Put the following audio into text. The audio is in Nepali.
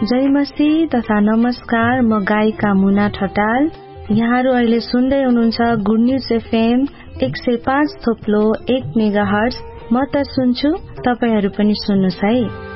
जय मसीह तथा नमस्कार। म गायिका मुना ठटाल। यहाँहरू अहिले सुन्दै हुनुहुन्छ गुड न्युज एफएम 105.1 मेगाहर्ज। म त सुन्छु, तपाईहरू पनि सुन्नुहोस् है।